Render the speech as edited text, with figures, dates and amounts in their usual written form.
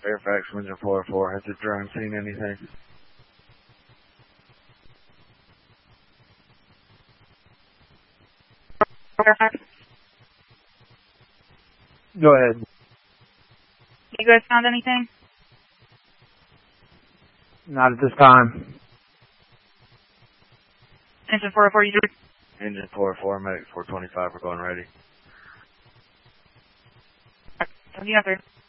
Fairfax, Windsor 404. Has the drone seen anything? Fairfax? Go ahead. You guys found anything? Not at this time. Engine 404, you do? Engine 404, medic 425, we're going ready. What do you have there?